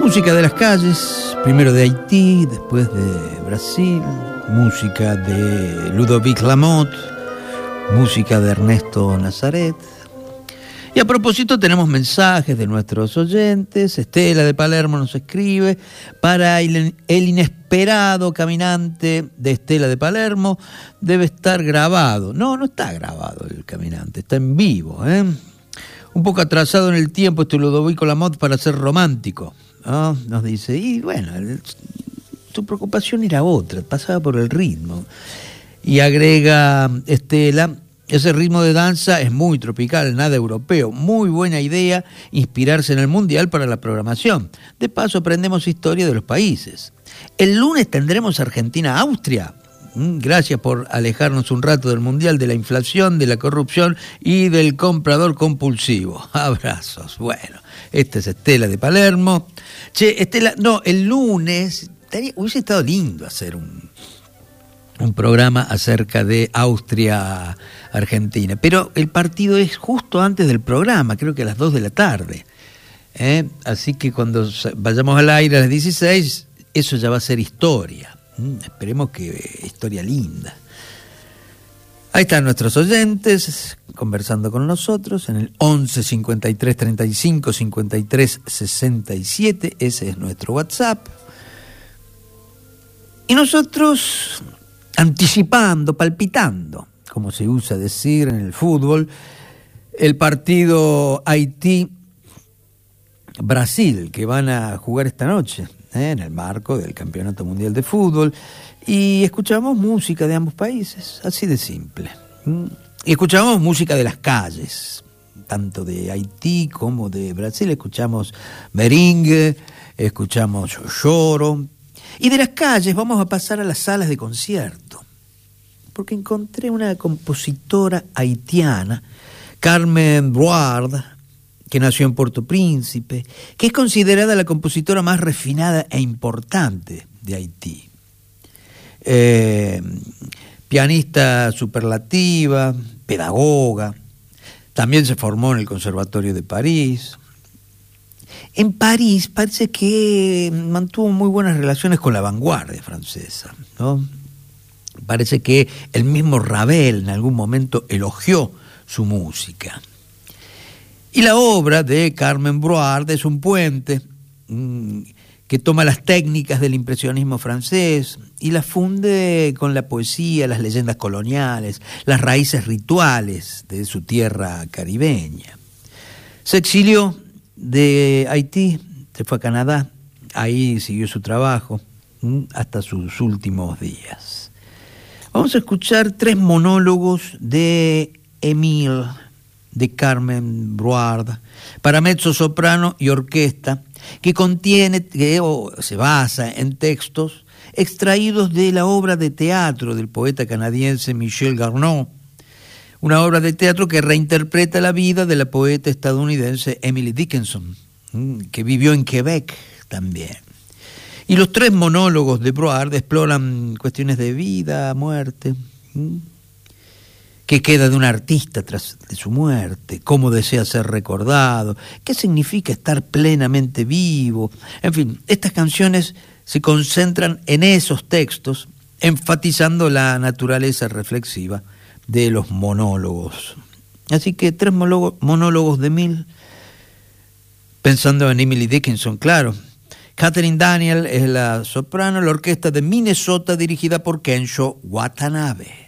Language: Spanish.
Música de las calles, primero de Haití, después de Brasil, música de Ludovic Lamotte, música de Ernesto Nazaret. Y a propósito tenemos mensajes de nuestros oyentes. Estela de Palermo nos escribe: para el inesperado caminante de Estela de Palermo debe estar grabado. No, no está grabado el caminante, está en vivo, ¿eh? Un poco atrasado en el tiempo este Ludovico Lamotte para ser romántico, ¿no? Nos dice, y bueno, su preocupación era otra, pasaba por el ritmo. Y agrega Estela: ese ritmo de danza es muy tropical, nada europeo. Muy buena idea inspirarse en el Mundial para la programación. De paso aprendemos historia de los países. El lunes tendremos Argentina-Austria. Gracias por alejarnos un rato del Mundial, de la inflación, de la corrupción y del comprador compulsivo. Abrazos. Bueno, esta es Estela de Palermo. Che, Estela, no, el lunes hubiese estado lindo hacer un programa acerca de Austria-Argentina, pero el partido es justo antes del programa, creo que a las 2 de la tarde. Así que cuando vayamos al aire a las 16, eso ya va a ser historia. Esperemos que historia linda. Ahí están nuestros oyentes conversando con nosotros en el 11 53 35 53 67. Ese es nuestro WhatsApp. Y nosotros anticipando, palpitando, como se usa decir en el fútbol, el partido Haití-Brasil que van a jugar esta noche, en el marco del Campeonato Mundial de Fútbol, y escuchamos música de ambos países, así de simple. Y escuchamos música de las calles, tanto de Haití como de Brasil. Escuchamos merengue, escuchamos lloro, y de las calles vamos a pasar a las salas de concierto, porque encontré una compositora haitiana, Carmen Brouard, que nació en Puerto Príncipe, que es considerada la compositora más refinada e importante de Haití. Pianista superlativa, pedagoga, también se formó en el Conservatorio de París. En París parece que mantuvo muy buenas relaciones con la vanguardia francesa, ¿no? Parece que el mismo Ravel en algún momento elogió su música. Y la obra de Carmen Brouard es un puente que toma las técnicas del impresionismo francés y las funde con la poesía, las leyendas coloniales, las raíces rituales de su tierra caribeña. Se exilió de Haití, se fue a Canadá, ahí siguió su trabajo hasta sus últimos días. Vamos a escuchar 3 monólogos de Émile, de Carmen Brouard, para mezzo soprano y orquesta, que se basa en textos extraídos de la obra de teatro del poeta canadiense Michel Garneau, una obra de teatro que reinterpreta la vida de la poeta estadounidense Emily Dickinson, que vivió en Quebec también. Y los 3 monólogos de Brouard exploran cuestiones de vida, muerte, qué queda de un artista tras de su muerte, cómo desea ser recordado, qué significa estar plenamente vivo. En fin, estas canciones se concentran en esos textos, enfatizando la naturaleza reflexiva de los monólogos. Así que 3 monólogos de Émile, pensando en Emily Dickinson, claro. Catherine Daniel es la soprano, la orquesta de Minnesota dirigida por Kensho Watanabe.